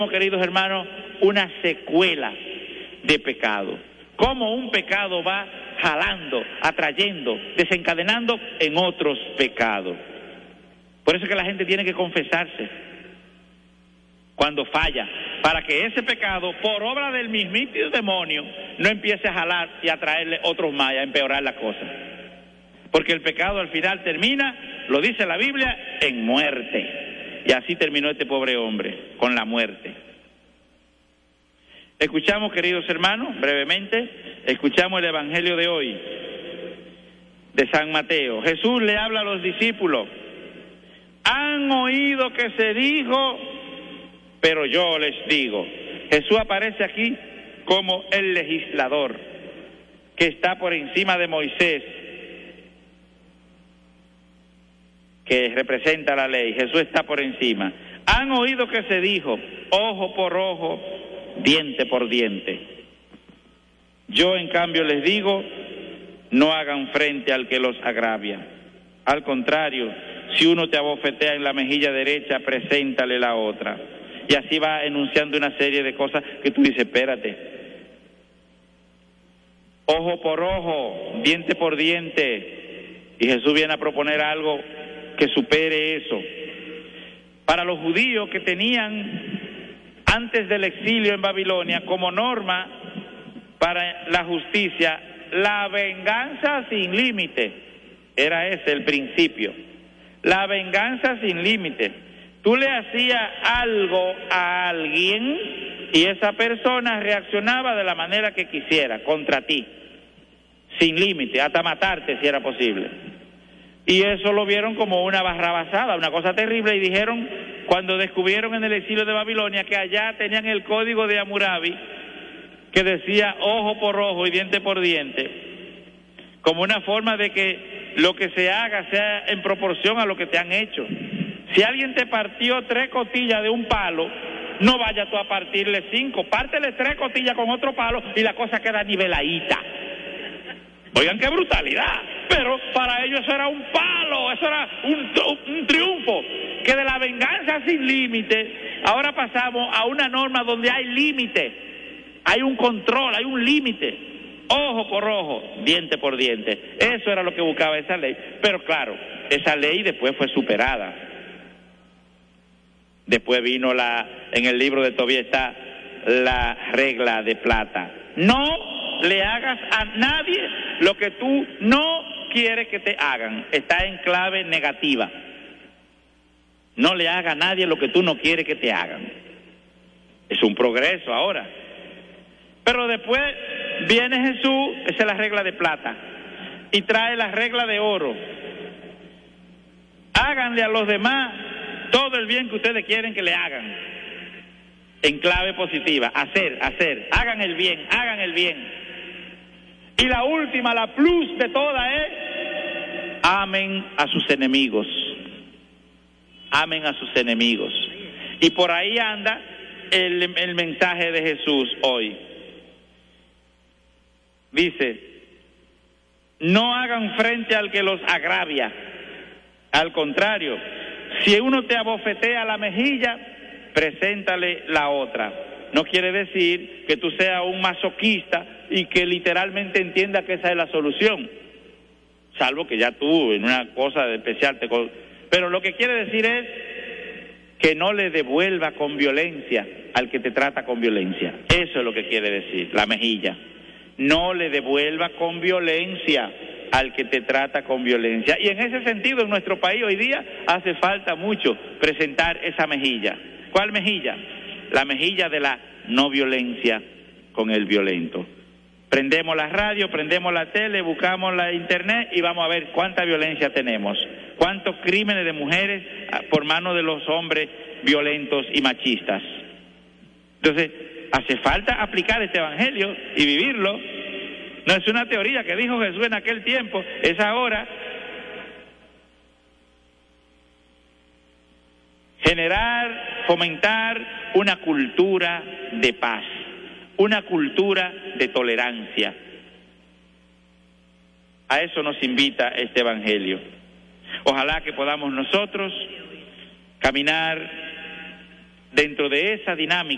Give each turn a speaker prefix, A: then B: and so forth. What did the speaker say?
A: queridos hermanos, una secuela de pecado. Cómo un pecado va jalando, atrayendo, desencadenando en otros pecados. Por eso es que la gente tiene que confesarse cuando falla, para que ese pecado, por obra del mismito demonio, no empiece a jalar y a traerle otros más y a empeorar la cosa. Porque el pecado al final termina, lo dice la Biblia, en muerte. Y así terminó este pobre hombre, con la muerte. Escuchamos, queridos hermanos, brevemente, escuchamos el Evangelio de hoy, de San Mateo. Jesús le habla a los discípulos: han oído que se dijo, pero yo les digo. Jesús aparece aquí como el legislador, que está por encima de Moisés, que representa la ley. Jesús está por encima. Han oído que se dijo, ojo por ojo, diente por diente. Yo en cambio les digo, no hagan frente al que los agravia. Al contrario, si uno te abofetea en la mejilla derecha, preséntale la otra. Y así va enunciando una serie de cosas que tú dices, espérate. Ojo por ojo, diente por diente. Y Jesús viene a proponer algo que supere eso. Para los judíos que tenían antes del exilio en Babilonia como norma para la justicia, la venganza sin límite. Era ese el principio. La venganza sin límite. Tú le hacías algo a alguien y esa persona reaccionaba de la manera que quisiera contra ti, sin límite, hasta matarte si era posible. Y eso lo vieron como una barrabasada, una cosa terrible, y dijeron, cuando descubrieron en el exilio de Babilonia que allá tenían el código de Hammurabi, que decía ojo por ojo y diente por diente, como una forma de que lo que se haga sea en proporción a lo que te han hecho. Si alguien te partió 3 costillas de un palo, no vayas tú a partirle 5, pártele 3 costillas con otro palo y la cosa queda niveladita. Oigan qué brutalidad, pero para ellos eso era un palo, eso era un triunfo. Que de la venganza sin límite, ahora pasamos a una norma donde hay límite, hay un control, hay un límite, ojo por ojo, diente por diente. Eso era lo que buscaba esa ley, pero claro, esa ley después fue superada. Después vino en el libro de Tobías está la regla de plata. No le hagas a nadie lo que tú no quieres que te hagan. Está en clave negativa. No le hagas a nadie lo que tú no quieres que te hagan. Es un progreso ahora. Pero después viene Jesús, esa es la regla de plata, y trae la regla de oro. Háganle a los demás todo el bien que ustedes quieren que le hagan. En clave positiva, hacer, hagan el bien, hagan el bien. Y la última, la plus de toda es, amen a sus enemigos. Amen a sus enemigos. Y por ahí anda el mensaje de Jesús hoy. Dice, no hagan frente al que los agravia. Al contrario, si uno te abofetea la mejilla, preséntale la otra. No quiere decir que tú seas un masoquista y que literalmente entienda que esa es la solución, salvo que ya tú en una cosa de especial pero lo que quiere decir es que no le devuelva con violencia al que te trata con violencia. Eso es lo que quiere decir, la mejilla. No le devuelva con violencia al que te trata con violencia. Y en ese sentido, en nuestro país hoy día hace falta mucho presentar esa mejilla. ¿Cuál mejilla? La mejilla de la no violencia con el violento. Prendemos la radio, prendemos la tele, buscamos la internet y vamos a ver cuánta violencia tenemos, cuántos crímenes de mujeres por mano de los hombres violentos y machistas. Entonces, hace falta aplicar este evangelio y vivirlo. No es una teoría que dijo Jesús en aquel tiempo, es ahora. Generar, fomentar una cultura de paz, una cultura de tolerancia. A eso nos invita este evangelio. Ojalá que podamos nosotros caminar dentro de esa dinámica